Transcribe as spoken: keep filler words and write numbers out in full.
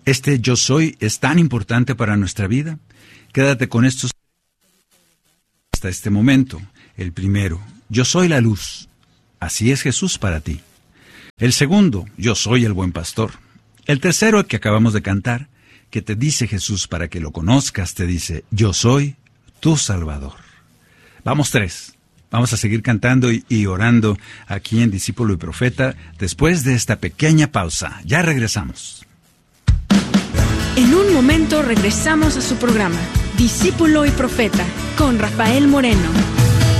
Este yo soy es tan importante para nuestra vida. Quédate con estos hasta este momento. El primero, yo soy la luz. Así es Jesús para ti. El segundo, yo soy el buen pastor. El tercero, el que acabamos de cantar, que te dice Jesús para que lo conozcas, te dice, yo soy tu Salvador. Vamos tres. Vamos a seguir cantando y, y orando aquí en Discípulo y Profeta después de esta pequeña pausa. Ya regresamos. En un momento regresamos a su programa, Discípulo y Profeta, con Rafael Moreno.